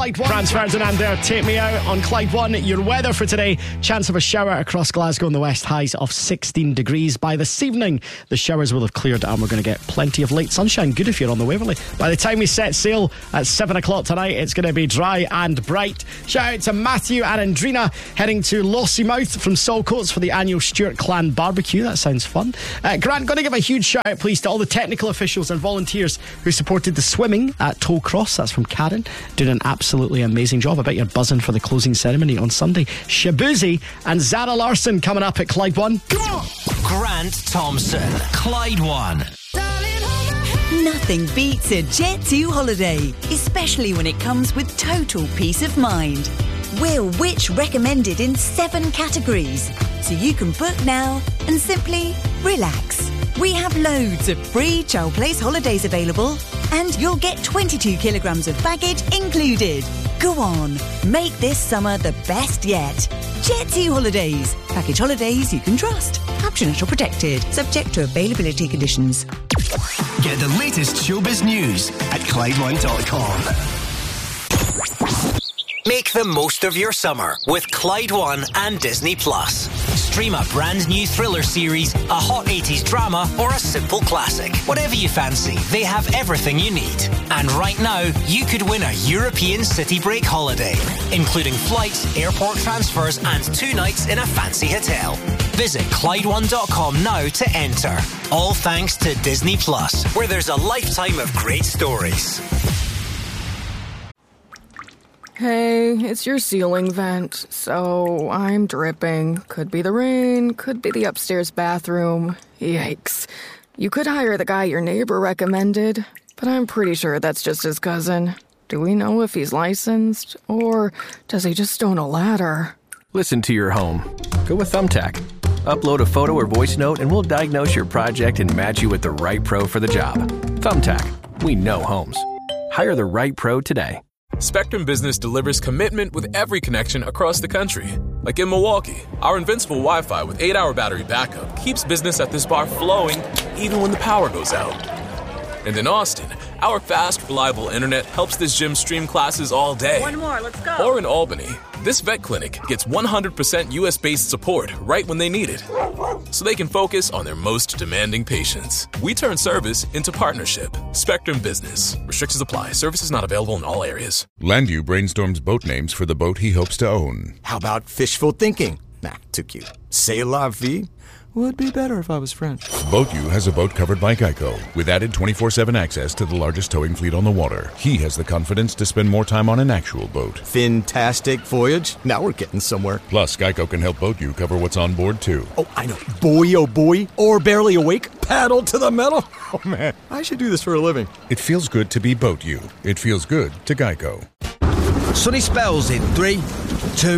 Clyde One. Franz Ferdinand there, Take Me Out on Clyde One. Your weather for today, chance of a shower across Glasgow in the west, highs of 16 degrees. By this evening, the showers will have cleared and we're going to get plenty of late sunshine. Good if you're on the Waverley. By the time we set sail at 7 o'clock tonight, it's going to be dry and bright. Shout out to Matthew and Andrina heading to Lossiemouth from Saltcoats for the annual Stuart Clan barbecue. That sounds fun. Grant, going to give a huge shout out please to all the technical officials and volunteers who supported the swimming at Tollcross. That's from Karen, doing an absolutely amazing job. I bet you're buzzing for the closing ceremony on Sunday. Shabuzi and Zara Larson coming up at Clyde One. Come on! Grant Thompson, Clyde One. Nothing beats a Jet2 holiday, especially when it comes with total peace of mind. We're Which recommended in 7 categories, so you can book now and simply relax. We have loads of free Chow Place holidays available, and you'll get 22 kilograms of baggage included. Go on, make this summer the best yet. Jet2 Holidays. Package holidays you can trust. Caption or protected. Subject to availability conditions. Get the latest showbiz news at ClydeOne.com. Make the most of your summer with Clyde One and Disney Plus. Stream a brand new thriller series, a hot 80s drama, or a simple classic. Whatever you fancy, they have everything you need. And right now, you could win a European city break holiday, including flights, airport transfers, and 2 nights in a fancy hotel. Visit ClydeOne.com now to enter. All thanks to Disney Plus, where there's a lifetime of great stories. Hey, it's your ceiling vent, so I'm dripping. Could be the rain, could be the upstairs bathroom. Yikes. You could hire the guy your neighbor recommended, but I'm pretty sure that's just his cousin. Do we know if he's licensed, or does he just own a ladder? Listen to your home. Go with Thumbtack. Upload a photo or voice note and we'll diagnose your project and match you with the right pro for the job. Thumbtack. We know homes. Hire the right pro today. Spectrum Business delivers commitment with every connection across the country. Like in Milwaukee, our invincible Wi-Fi with 8-hour battery backup keeps business at this bar flowing even when the power goes out. And in Austin, our fast, reliable internet helps this gym stream classes all day. One more, let's go. Or in Albany, this vet clinic gets 100% US-based support right when they need it, so they can focus on their most demanding patients. We turn service into partnership. Spectrum Business. Restrictions apply. Services not available in all areas. Landu brainstorms boat names for the boat he hopes to own. How about fishful thinking? Nah, too cute. C'est la vie? Would be better if I was French. BoatU has a boat covered by Geico, with added 24/7 access to the largest towing fleet on the water. He has the confidence to spend more time on an actual boat. Fantastic voyage. Now we're getting somewhere. Plus, Geico can help BoatU cover what's on board, too. Oh, I know. Boy, oh boy. Or barely awake. Paddle to the metal. Oh, man. I should do this for a living. It feels good to be BoatU. It feels good to Geico. Sunny spells in 3, 2,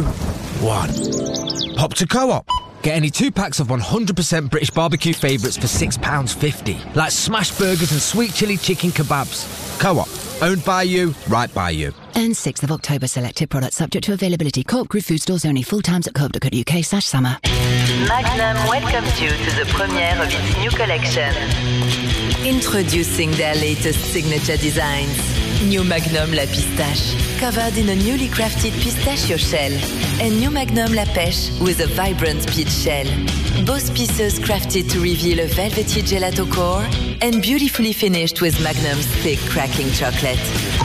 1. Pop to Co-op. Get any 2 packs of 100% British barbecue favourites for £6.50. Like smash burgers and sweet chilli chicken kebabs. Co-op. Owned by you, right by you. And 6th of October selected products subject to availability. Co-op Group food stores only. Full times at co-op.co.uk/summer. Magnum welcomes you to the premiere of its new collection. Introducing their latest signature designs. New Magnum La Pistache, covered in a newly crafted pistachio shell. And New Magnum La Pêche with a vibrant peach shell. Both pieces crafted to reveal a velvety gelato core and beautifully finished with Magnum's thick cracking chocolate.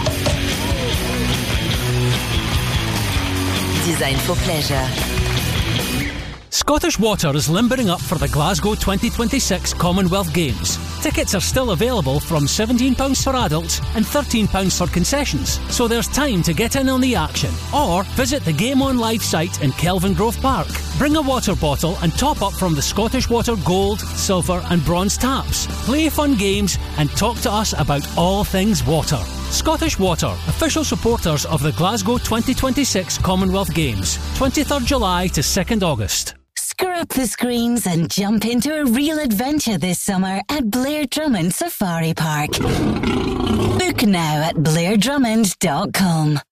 Designed for pleasure. Scottish Water is limbering up for the Glasgow 2026 Commonwealth Games. Tickets are still available from £17 for adults and £13 for concessions, so there's time to get in on the action. Or visit the Game On Live site in Kelvingrove Park. Bring a water bottle and top up from the Scottish Water Gold, Silver and Bronze taps. Play fun games and talk to us about all things water. Scottish Water, official supporters of the Glasgow 2026 Commonwealth Games, 23rd July to 2nd August. Screw up the screens and jump into a real adventure this summer at Blair Drummond Safari Park. Book now at blairdrummond.com.